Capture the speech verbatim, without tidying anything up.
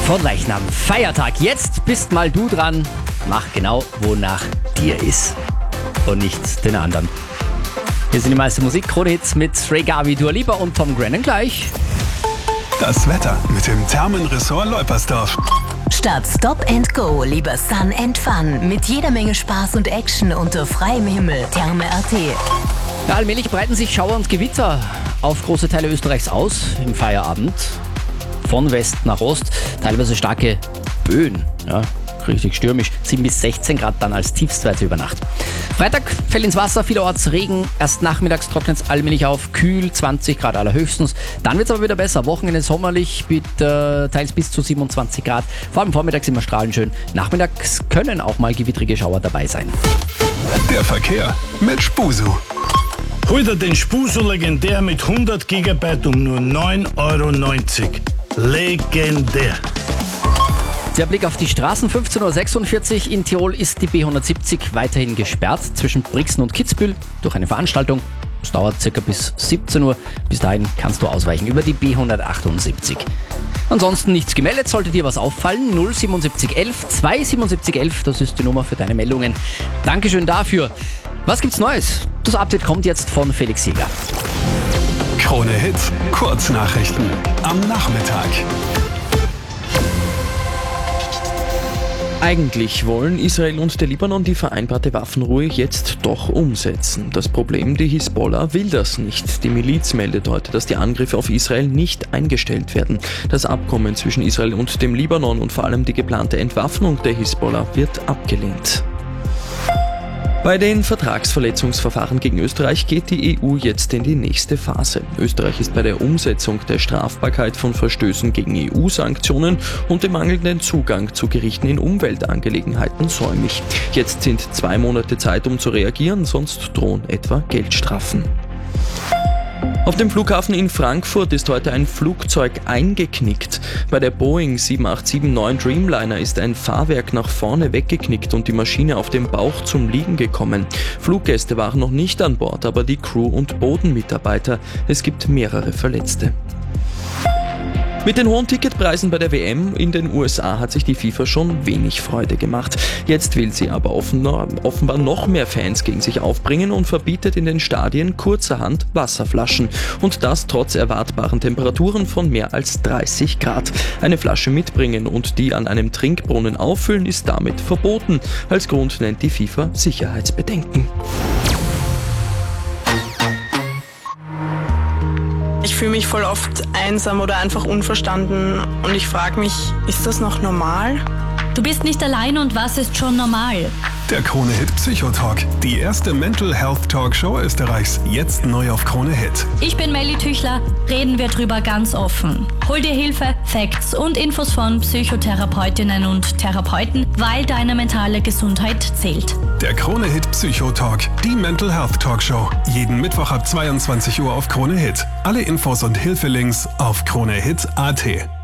Von Leichnam, Feiertag. Jetzt bist mal du dran. Mach genau, wonach dir ist. Und nicht den anderen. Hier sind die meisten Musik, Krone-Hits mit Ray Garvey, Dua Lipa und Tom Grennan gleich. Das Wetter mit dem Thermenressort Leupersdorf. Statt Stop and Go lieber Sun and Fun. Mit jeder Menge Spaß und Action unter freiem Himmel. Therme punkt at. Ja, allmählich breiten sich Schauer und Gewitter auf große Teile Österreichs aus im Feierabend. Von West nach Ost, teilweise starke Böen, ja, richtig stürmisch, sieben bis sechzehn Grad dann als Tiefstwerte über Nacht. Freitag fällt ins Wasser, vielerorts Regen, erst nachmittags trocknet es allmählich auf, kühl, zwanzig Grad allerhöchstens. Dann wird es aber wieder besser, Wochenende sommerlich mit äh, teils bis zu siebenundzwanzig Grad, vor allem vormittags immer strahlend schön. Nachmittags können auch mal gewittrige Schauer dabei sein. Der Verkehr mit Spusu. Hol dir den Spusu Legendär mit hundert Gigabyte um nur neun Euro neunzig. Legendär. Der Blick auf die Straßen, fünfzehn Uhr sechsundvierzig. In Tirol ist die B hundertsiebzig weiterhin gesperrt zwischen Brixen und Kitzbühel durch eine Veranstaltung. Es dauert circa bis siebzehn Uhr. Bis dahin kannst du ausweichen über die B hundertachtundsiebzig. Ansonsten nichts gemeldet, sollte dir was auffallen. null siebenundsiebzig elf zwei siebenundsiebzig elf, das ist die Nummer für deine Meldungen. Dankeschön dafür. Was gibt's Neues? Das Update kommt jetzt von Felix Jäger. Krone Hits, Kurznachrichten am Nachmittag. Eigentlich wollen Israel und der Libanon die vereinbarte Waffenruhe jetzt doch umsetzen. Das Problem, die Hisbollah will das nicht. Die Miliz meldet heute, dass die Angriffe auf Israel nicht eingestellt werden. Das Abkommen zwischen Israel und dem Libanon und vor allem die geplante Entwaffnung der Hisbollah wird abgelehnt. Bei den Vertragsverletzungsverfahren gegen Österreich geht die E U jetzt in die nächste Phase. Österreich ist bei der Umsetzung der Strafbarkeit von Verstößen gegen E U-Sanktionen und dem mangelnden Zugang zu Gerichten in Umweltangelegenheiten säumig. Jetzt sind zwei Monate Zeit, um zu reagieren, sonst drohen etwa Geldstrafen. Auf dem Flughafen in Frankfurt ist heute ein Flugzeug eingeknickt. Bei der Boeing sieben acht sieben neun Dreamliner ist ein Fahrwerk nach vorne weggeknickt und die Maschine auf dem Bauch zum Liegen gekommen. Fluggäste waren noch nicht an Bord, aber die Crew und Bodenmitarbeiter. Es gibt mehrere Verletzte. Mit den hohen Ticketpreisen bei der W M in den U S A hat sich die FIFA schon wenig Freude gemacht. Jetzt will sie aber offenbar noch mehr Fans gegen sich aufbringen und verbietet in den Stadien kurzerhand Wasserflaschen. Und das trotz erwartbaren Temperaturen von mehr als dreißig Grad. Eine Flasche mitbringen und die an einem Trinkbrunnen auffüllen ist damit verboten. Als Grund nennt die FIFA Sicherheitsbedenken. Ich fühle mich voll oft einsam oder einfach unverstanden und ich frage mich, ist das noch normal? Du bist nicht allein und was ist schon normal? Der Krone Hit Psychotalk, die erste Mental Health Talkshow Österreichs, jetzt neu auf Krone Hit. Ich bin Melly Tüchler, reden wir drüber ganz offen. Hol dir Hilfe, Facts und Infos von Psychotherapeutinnen und Therapeuten, weil deine mentale Gesundheit zählt. Der Krone Hit Psychotalk, die Mental Health Talkshow, jeden Mittwoch ab zweiundzwanzig Uhr auf Krone Hit. Alle Infos und Hilfelinks auf kronehit punkt at.